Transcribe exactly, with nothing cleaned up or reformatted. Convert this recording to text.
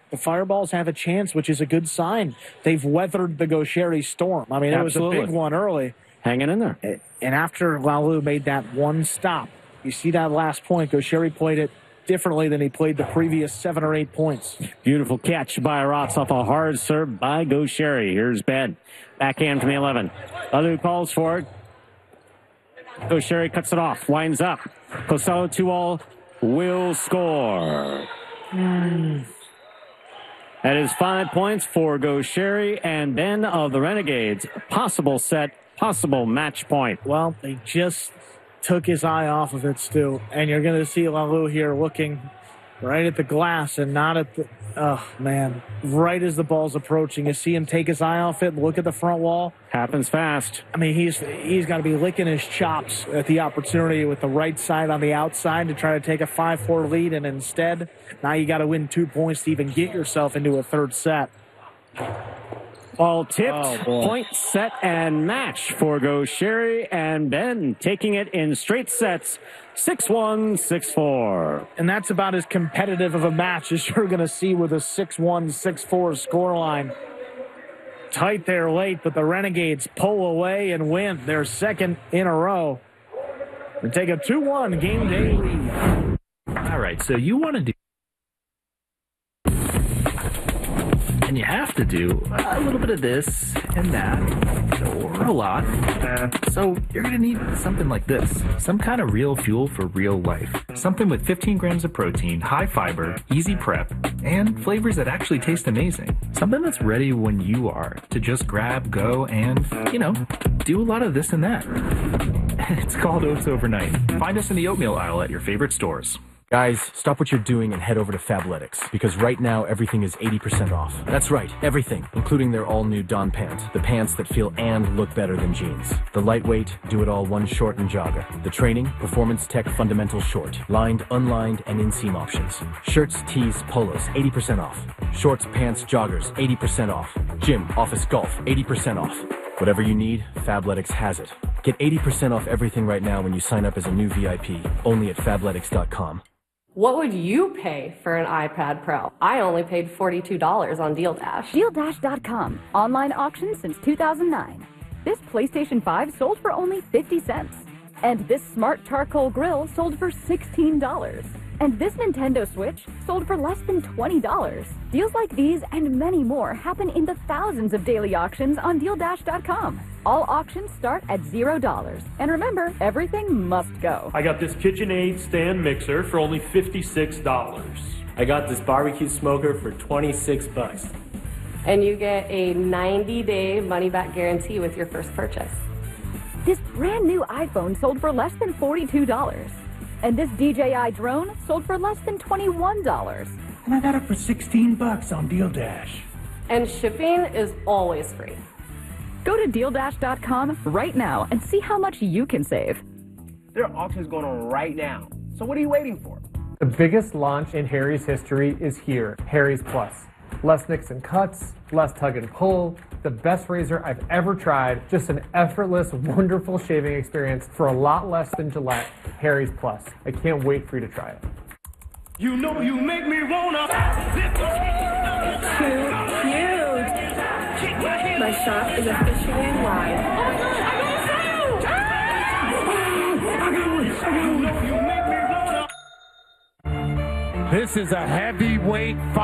the Fireballs have a chance, which is a good sign. They've weathered the Gaucheri storm. I mean, it Absolutely. was a big one early. Hanging in there. And after Lalu made that one stop, you see that last point, Gaucheri played it differently than he played the previous seven or eight points. Beautiful catch by Rotz off a hard serve by Gaucheri. Here's Ben. Backhand from the eleven. Lalu calls for it. Gaucheri cuts it off. Winds up. Costello two all will score. Mm. That is five points for Gaucheri and Ben of the Renegades. Possible set, possible match point. Well, they just took his eye off of it, Stu. And you're going to see Lalu here looking right at the glass and not at the... Oh, man. Right as the ball's approaching, you see him take his eye off it and look at the front wall. Happens fast. I mean, he's he's got to be licking his chops at the opportunity with the right side on the outside to try to take a five four lead, and instead, now you got to win two points to even get yourself into a third set. All tipped, oh, point, set, and match for Gaucheri and Ben, taking it in straight sets, six one, six four. And that's about as competitive of a match as you're going to see with a six one, six four scoreline. Tight there late, but the Renegades pull away and win their second in a row. They take a two one game day lead. All right, so you want to do... And you have to do a little bit of this and that, or a lot. Uh, so you're going to need something like this. Some kind of real fuel for real life. Something with fifteen grams of protein, high fiber, easy prep, and flavors that actually taste amazing. Something that's ready when you are to just grab, go, and, you know, do a lot of this and that. It's called Oats Overnight. Find us in the oatmeal aisle at your favorite stores. Guys, stop what you're doing and head over to Fabletics, because right now everything is eighty percent off. That's right, everything, including their all-new Dawn pant. The pants that feel and look better than jeans. The lightweight, do-it-all one short and jogger. The training, Performance Tech Fundamental Short. Lined, unlined, and inseam options. Shirts, tees, polos, eighty percent off. Shorts, pants, joggers, eighty percent off. Gym, office, golf, eighty percent off. Whatever you need, Fabletics has it. Get eighty percent off everything right now when you sign up as a new V I P, only at fabletics dot com. What would you pay for an iPad Pro? I only paid forty-two dollars on Deal Dash. Deal Dash dot com. Online auction since two thousand nine. This PlayStation five sold for only fifty cents. And this smart charcoal grill sold for sixteen dollars. And this Nintendo Switch sold for less than twenty dollars. Deals like these and many more happen in the thousands of daily auctions on Deal Dash dot com. All auctions start at zero dollars. And remember, everything must go. I got this KitchenAid stand mixer for only fifty-six dollars. I got this barbecue smoker for twenty-six bucks. And you get a ninety day money-back guarantee with your first purchase. This brand new iPhone sold for less than forty-two dollars. And this D J I drone sold for less than twenty-one dollars. And I got it for sixteen bucks on Deal Dash. And shipping is always free. Go to Deal Dash dot com right now and see how much you can save. There are auctions going on right now. So what are you waiting for? The biggest launch in Harry's history is here, Harry's Plus. Less nicks and cuts, less tug and pull, the best razor I've ever tried, just an effortless, wonderful shaving experience for a lot less than Gillette. Harry's Plus. I can't wait for you to try it. You know you make me wanna... Too cute. My shop is officially live. This is a heavyweight fight.